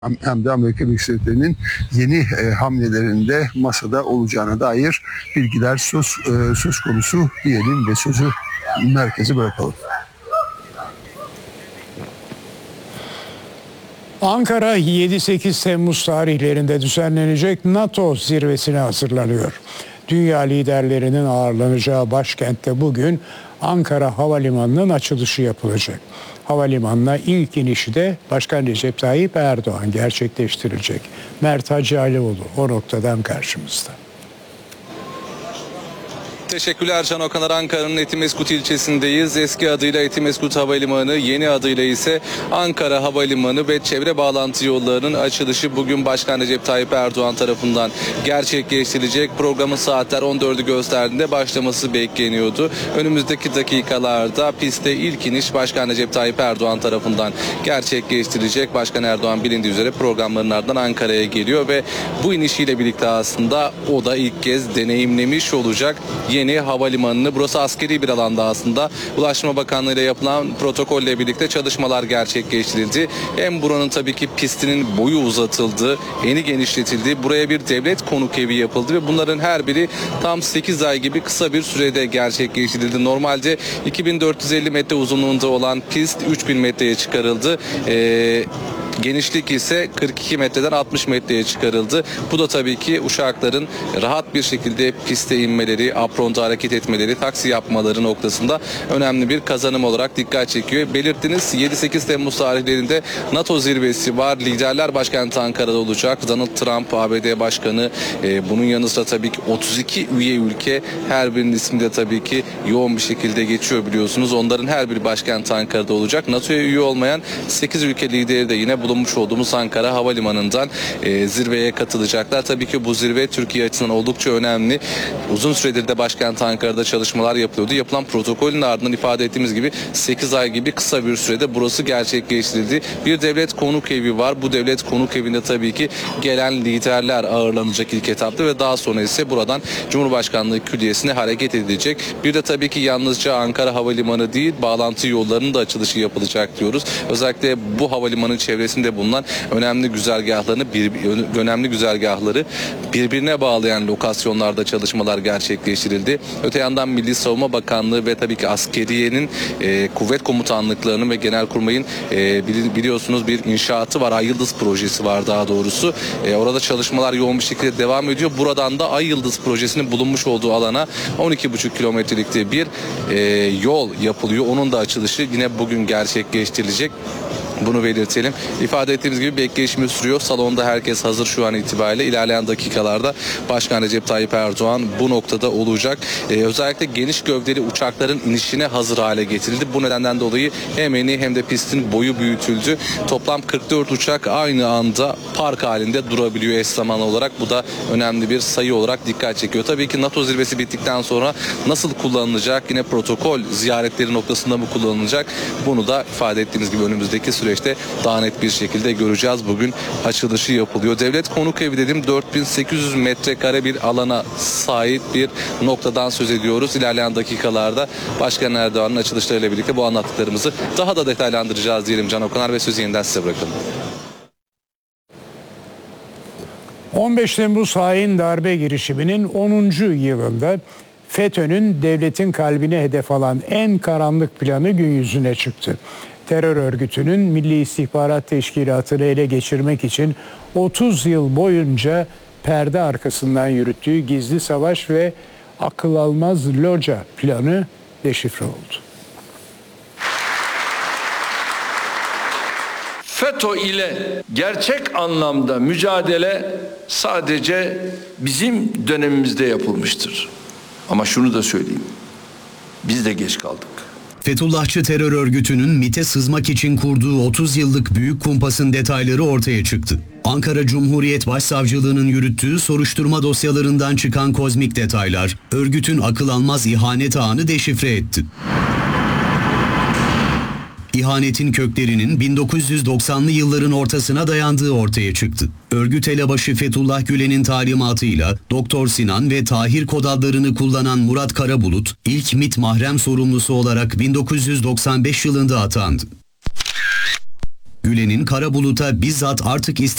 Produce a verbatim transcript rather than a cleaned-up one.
hem de Amerika Birleşik Devletleri'nin yeni e, hamlelerinde masada olacağına dair bilgiler söz, e, söz konusu diyelim ve sözü merkeze bırakalım. Ankara yedi sekiz Temmuz tarihlerinde düzenlenecek NATO zirvesine hazırlanıyor. Dünya liderlerinin ağırlanacağı başkentte bugün Ankara Havalimanı'nın açılışı yapılacak. Havalimanı'na ilk inişi de Başkan Recep Tayyip Erdoğan gerçekleştirilecek. Mert Hacı Alioğlu o noktadan karşımızda. Teşekkürler Can Okanar. Ankara'nın Etimesgut ilçesindeyiz. Eski adıyla Etimesgut Havalimanı, yeni adıyla ise Ankara Havalimanı ve çevre bağlantı yollarının açılışı bugün Başkan Recep Tayyip Erdoğan tarafından gerçekleştirilecek. Programın saatler on dördü gösterdiğinde başlaması bekleniyordu. Önümüzdeki dakikalarda piste ilk iniş Başkan Recep Tayyip Erdoğan tarafından gerçekleştirilecek. Başkan Erdoğan bilindiği üzere programların ardından Ankara'ya geliyor ve bu inişiyle birlikte aslında o da ilk kez deneyimlemiş olacak yeni havalimanını. Burası askeri bir alanda aslında. Ulaştırma Bakanlığı ile yapılan protokolle birlikte çalışmalar gerçekleştirildi. Hem buranın tabii ki pistinin boyu uzatıldı, eni genişletildi. Buraya bir devlet konuk evi yapıldı ve bunların her biri tam sekiz ay gibi kısa bir sürede gerçekleştirildi. Normalde iki bin dört yüz elli metre uzunluğunda olan pist üç bin metreye çıkarıldı. Ee, Genişlik ise kırk iki metreden altmış metreye çıkarıldı. Bu da tabii ki uçakların rahat bir şekilde piste inmeleri, apronda hareket etmeleri, taksi yapmaları noktasında önemli bir kazanım olarak dikkat çekiyor. Belirttiniz, yedi sekiz Temmuz tarihlerinde NATO zirvesi var. Liderler başkenti Ankara'da olacak. Donald Trump, A B D Başkanı, e, bunun yanı sıra tabii ki otuz iki üye ülke, her birinin ismi de tabii ki yoğun bir şekilde geçiyor biliyorsunuz. Onların her biri başkenti Ankara'da olacak. NATO'ya üye olmayan sekiz ülke lideri de yine bulunmuş olduğumuz Ankara Havalimanı'ndan e, zirveye katılacaklar. Tabii ki bu zirve Türkiye açısından oldukça önemli. Uzun süredir de başkent Ankara'da çalışmalar yapılıyordu. Yapılan protokolün ardından ifade ettiğimiz gibi sekiz ay gibi kısa bir sürede burası gerçekleştirildi. Bir devlet konuk evi var. Bu devlet konuk evinde tabii ki gelen liderler ağırlanacak ilk etapta ve daha sonra ise buradan Cumhurbaşkanlığı Külliyesi'ne hareket edilecek. Bir de tabii ki yalnızca Ankara Havalimanı değil, bağlantı yollarının da açılışı yapılacak diyoruz. Özellikle bu havalimanı çevresinde bulunan önemli güzergahlarını bir, önemli güzergahları birbirine bağlayan lokasyonlarda çalışmalar gerçekleştirildi. Öte yandan Milli Savunma Bakanlığı ve tabii ki askeriyenin e, kuvvet komutanlıklarının ve Genelkurmay'ın e, biliyorsunuz bir inşaatı var. Ay Yıldız projesi var daha doğrusu. E, orada çalışmalar yoğun bir şekilde devam ediyor. Buradan da Ay Yıldız projesinin bulunmuş olduğu alana on iki buçuk kilometrelikte bir e, yol yapılıyor. Onun da açılışı yine bugün gerçekleştirilecek. Bunu belirtelim. İfade ettiğimiz gibi bekleyişimiz sürüyor. Salonda herkes hazır şu an itibariyle. İlerleyen dakikalarda Başkan Recep Tayyip Erdoğan bu noktada olacak. Ee, özellikle geniş gövdeli uçakların inişine hazır hale getirildi. Bu nedenden dolayı hem eni hem de pistin boyu büyütüldü. Toplam kırk dört uçak aynı anda park halinde durabiliyor eş zamanlı olarak. Bu da önemli bir sayı olarak dikkat çekiyor. Tabii ki NATO zirvesi bittikten sonra nasıl kullanılacak? Yine protokol ziyaretleri noktasında mı kullanılacak? Bunu da ifade ettiğimiz gibi önümüzdeki süreçte daha net bir şekilde göreceğiz. Bugün açılışı yapılıyor. Devlet konuk evi dedim, dört bin sekiz yüz metrekare bir alana sahip bir noktadan söz ediyoruz. İlerleyen dakikalarda Başkan Erdoğan'ın açılışlarıyla birlikte bu anlattıklarımızı daha da detaylandıracağız diyelim Can Okanar ve sözü yeniden size bırakalım. on beş Temmuz hain darbe girişiminin onuncu yılında FETÖ'nün devletin kalbine hedef alan en karanlık planı gün yüzüne çıktı. Terör örgütünün Milli İstihbarat Teşkilatı'nı ele geçirmek için otuz yıl boyunca perde arkasından yürüttüğü gizli savaş ve akıl almaz loca planı deşifre oldu. FETÖ ile gerçek anlamda mücadele sadece bizim dönemimizde yapılmıştır. Ama şunu da söyleyeyim, biz de geç kaldık. Fethullahçı terör örgütünün MİT'e sızmak için kurduğu otuz yıllık büyük kumpasın detayları ortaya çıktı. Ankara Cumhuriyet Başsavcılığı'nın yürüttüğü soruşturma dosyalarından çıkan kozmik detaylar, örgütün akıl almaz ihanet ağını deşifre etti. İhanetin köklerinin bin dokuz yüz doksanlı yılların ortasına dayandığı ortaya çıktı. Örgüt elebaşı Fethullah Gülen'in talimatıyla Doktor Sinan ve Tahir kod adlarını kullanan Murat Karabulut ilk MİT mahrem sorumlusu olarak bin dokuz yüz doksan beş yılında atandı. Gülen'in Karabulut'a bizzat artık